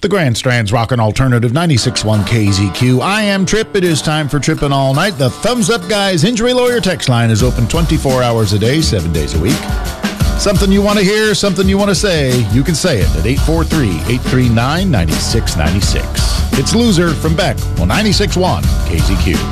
The Grand Strand's Rockin' Alternative 96.1 KZQ. I am Trip. It is time for Trippin' All Night. The Thumbs Up Guys Injury Lawyer text line is open 24 hours a day, 7 days a week. Something you want to hear, something you want to say, you can say it at 843-839-9696. It's Loser from Beck on 96.1 KZQ.